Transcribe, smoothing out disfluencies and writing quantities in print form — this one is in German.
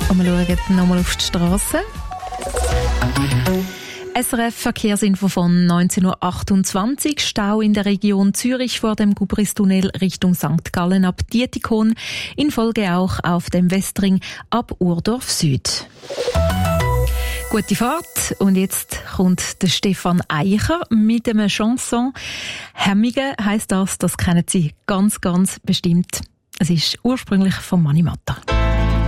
Und wir schauen nochmal auf die Straße. SRF Verkehrsinfo von 19.28 Uhr. Stau in der Region Zürich vor dem Gubristunnel Richtung St. Gallen ab Dietikon. In Folge auch auf dem Westring ab Urdorf Süd. Gute Fahrt. Und jetzt kommt der Stefan Eicher mit einer Chanson. Hemmige heisst das kennen Sie ganz, ganz bestimmt. Es ist ursprünglich von Mani Matter.